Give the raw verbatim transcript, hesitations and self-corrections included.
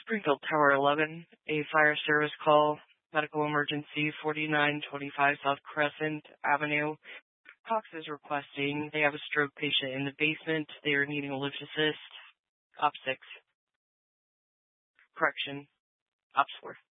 Springfield Tower eleven, a fire service call, medical emergency, forty-nine twenty-five South Crescent Avenue. Cox is requesting they have a stroke patient in the basement. They are needing a lift assist. Op six. Correction. Op four.